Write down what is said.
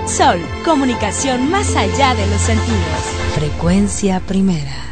Sol, comunicación más allá de los sentidos. Frecuencia Primera.